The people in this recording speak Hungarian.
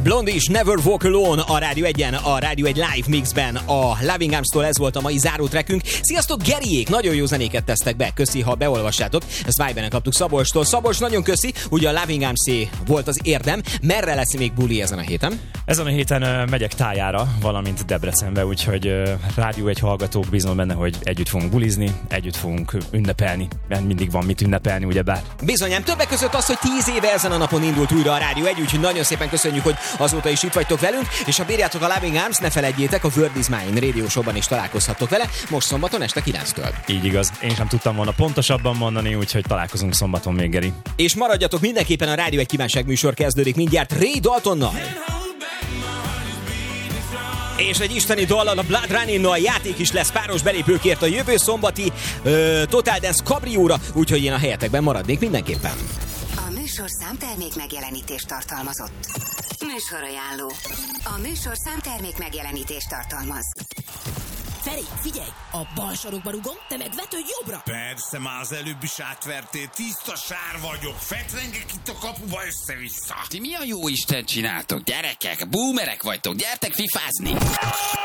Blondie is Never Walk Alone a Rádió 1-en, a Rádió 1 live mixben, a Loving Arms-tól ez volt a mai zárótrekünk. Sziasztok, Geriék! Nagyon jó zenéket tesztek be, köszi, ha beolvassátok. Ezt Viberen kaptuk Szabolcstól. Szabolcs, nagyon köszi, ugye a Loving Arms-é volt az érdem. Merre lesz még buli ezen a héten? Ezen a héten megyek Tájára, valamint Debrecenbe, úgyhogy Rádió 1 hallgatók, bízom benne, hogy együtt fogunk bulizni, együtt fogunk ünnepelni, mert mindig van mit ünnepelni, ugyebár. Bizonyám, többek között az, hogy 10 éve ezen a napon indult újra a Rádió 1, úgyhogy nagyon szépen köszönjük, hogy azóta is itt vagytok velünk, és ha bírjátok a Loving Arms, ne felejtjétek, a World is Mine Radio Show-ban is találkozhattok vele, most szombaton este 9-től. Így igaz, én sem tudtam volna pontosabban mondani, úgyhogy találkozunk szombaton még, Geri. És maradjatok mindenképpen, a Rádió 1 kívánság műsor kezdődik mindjárt Ray Daltonnal. És egy isteni dallal, a Blood Running-nal játék is lesz, páros belépőkért a jövő szombati Total Dance Cabrióra, úgyhogy én a helyetekben maradnék mindenképpen. A műsorszám termék megjelenítést tartalmazott. Műsorajánló. A műsorszám termék megjelenítést tartalmaz. Feri, figyelj! A bal sarokba rugom, te meg vetődj jobbra! Persze, már az előbb is átvertél, tiszta sár vagyok, fetrengek itt a kapuba össze-vissza. Ti mi a jó Isten csináltok, gyerekek? Boomerek vagytok, gyertek fifázni!